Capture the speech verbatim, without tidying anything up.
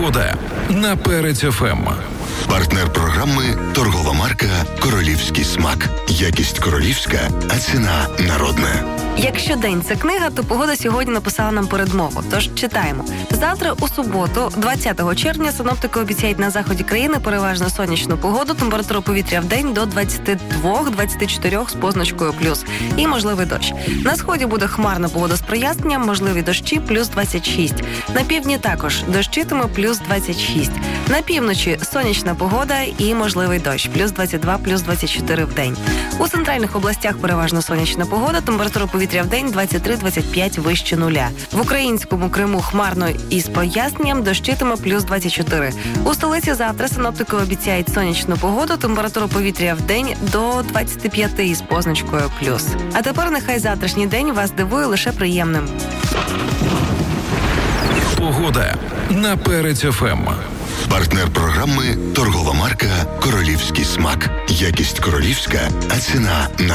Погода на Перець еф ем. Партнер програми – торгова марка «Королівський смак». Якість королівська, а ціна народна. Якщо день – це книга, то погода сьогодні написала нам передмову. Тож читаємо. Завтра у суботу, двадцятого червня, синоптики обіцяють на заході країни переважно сонячну погоду, температура повітря в день до двадцять два - двадцять чотири з позначкою плюс. І можливий дощ. На сході буде хмарна погода з проясненням, можливі дощі плюс двадцять шість. На півдні також дощитиме плюс двадцять шість. На півночі сонячна погода і можливий дощ плюс двадцять два - плюс двадцять чотири в день. У центральних областях переважно сонячна погода, температура повітря в день двадцять три - двадцять п'ять вище нуля. В українському Криму хмарно із проясненням, дощитиме плюс двадцять чотири. У столиці завтра синоптики обіцяють сонячну погоду, температура повітря в день до двадцять п'ять із позначкою плюс. А тепер нехай завтрашній день вас дивує лише приємним. Погода на Перець еф ем. Партнер програми – торгова марка «Королівський смак». Якість королівська, а ціна народна.